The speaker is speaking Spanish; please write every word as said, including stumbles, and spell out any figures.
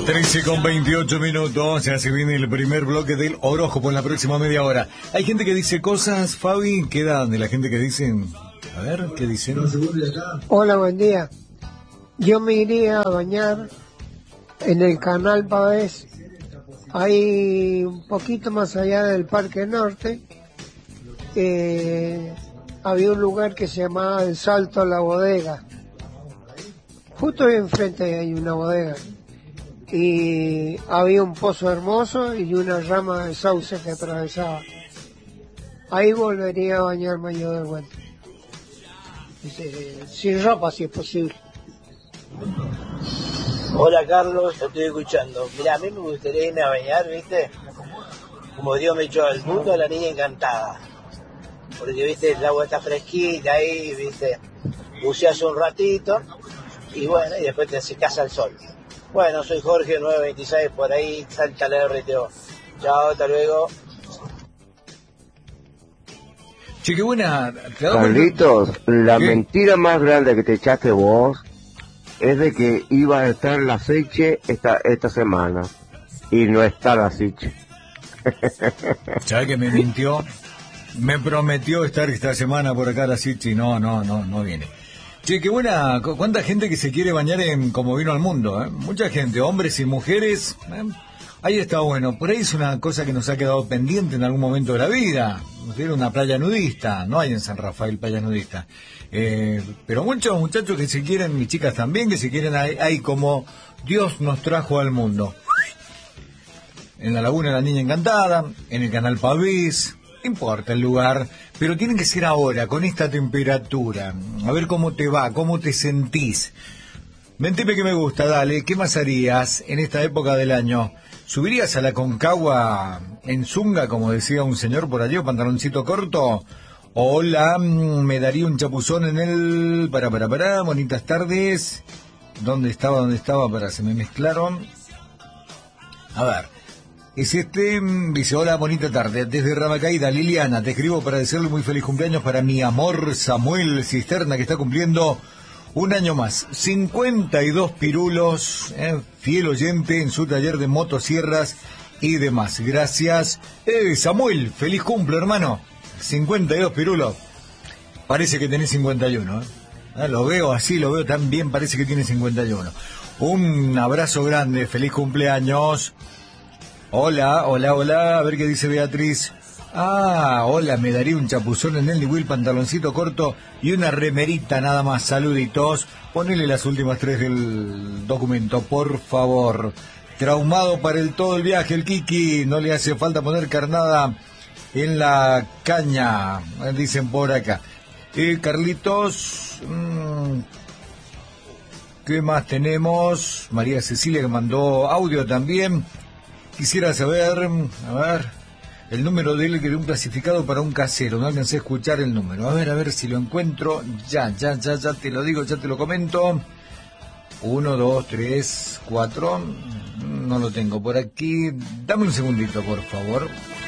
trece con veintiocho minutos, ya se viene el primer bloque del horóscopo en la próxima media hora. Hay gente que dice cosas, Fabi, ¿qué dan de la gente que dicen? A ver, ¿qué dicen? Hola, buen día. Yo me iría a bañar en el canal Pavés, ahí un poquito más allá del Parque Norte. Eh, había un lugar que se llamaba El Salto a la Bodega. Justo ahí enfrente hay una bodega. Y había un pozo hermoso y una rama de sauce que atravesaba. Ahí volvería a bañarme yo de vuelta. Dice, sin ropa si es posible. Hola Carlos, te estoy escuchando. Mira, a mí me gustaría irme a bañar, ¿viste? Como Dios me echó al mundo, a la niña encantada. Porque, ¿viste? El agua está fresquita ahí, ¿viste? Buceas un ratito y bueno, y después te secas al sol. Bueno, soy Jorge, nueve veintiséis, por ahí, Salta la R T O. Chao, hasta luego. Che, qué buena. Carlitos, la ¿Qué? mentira más grande que te echaste vos es de que iba a estar la Seiche esta, esta semana. Y no está la Seiche. ¿Sabes que me mintió? Me prometió estar esta semana por acá la Seiche y no, no, no, no viene. Che, qué buena, cu- cuánta gente que se quiere bañar en Como Vino al Mundo, ¿eh? Mucha gente, hombres y mujeres, ¿eh? Ahí está bueno, por ahí es una cosa que nos ha quedado pendiente en algún momento de la vida, nos dieron una playa nudista, no hay en San Rafael playa nudista, eh, pero muchos muchachos que se quieren, mis chicas también, que se quieren ahí, ahí como Dios nos trajo al mundo. En la Laguna de la Niña Encantada, en el Canal Pavés, no importa el lugar, pero tienen que ser ahora, con esta temperatura. A ver cómo te va, cómo te sentís. Mentime que me gusta, dale, ¿qué más harías en esta época del año? ¿Subirías a la Concagua en zunga, como decía un señor por allí, o pantaloncito corto? Hola, mm, me daría un chapuzón en el... Para, para, para, bonitas tardes. ¿Dónde estaba, dónde estaba? Para, se me mezclaron. A ver. Es este, mm, dice, hola, bonita tarde, desde Ramacaída, Liliana, te escribo para desearle muy feliz cumpleaños para mi amor Samuel Cisterna, que está cumpliendo un año más, cincuenta y dos pirulos, eh, fiel oyente en su taller de motosierras y demás. Gracias. Eh, Samuel, feliz cumple, hermano. cincuenta y dos pirulos. Parece que tenés cincuenta y uno, ¿eh? Ah, lo veo así, lo veo tan bien, parece que tiene cincuenta y uno. Un abrazo grande, feliz cumpleaños. Hola, hola, hola, a ver qué dice Beatriz. Ah, hola, me daría un chapuzón en el Will, pantaloncito corto y una remerita nada más, saluditos. Ponele las últimas tres del documento, por favor. Traumado para el todo el viaje, el Kiki, no le hace falta poner carnada en la caña, dicen por acá. Eh, Carlitos, mmm, ¿qué más tenemos? María Cecilia que mandó audio también. Quisiera saber, a ver, el número de él que de un clasificado para un casero. No alcancé a escuchar el número. A ver, a ver si lo encuentro. Ya, ya, ya, ya te lo digo, ya te lo comento. Uno, dos, tres, cuatro. No lo tengo por aquí. Dame un segundito, por favor.